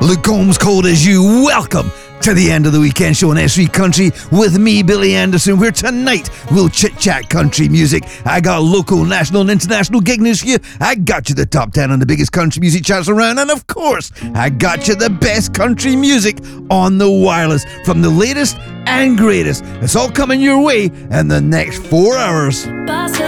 Luke Combs, Cold as You. Welcome to the end of the weekend show on SE Country with me, Billy Anderson, where tonight we'll chit-chat country music. I got local, national, and international gig news for you. I got you the top 10 on the biggest country music charts around, and of course, I got you the best country music on the wireless, from the latest and greatest. It's all coming your way in the next 4 hours.